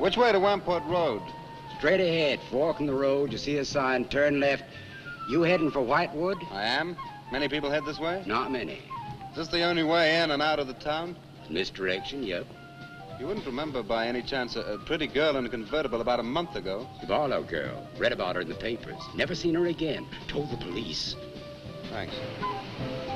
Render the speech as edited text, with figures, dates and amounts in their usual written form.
Which way to Wamport Road? Straight ahead, fork in the road, you see a sign, turn left. You heading for Whitewood? I am. Many people head this way? Not many. Is this the only way in and out of the town? In this direction, yep. You wouldn't remember by any chance a pretty girl in a convertible about a month ago? Barlow girl. Read about her in the papers. Never seen her again. Told the police. Thanks.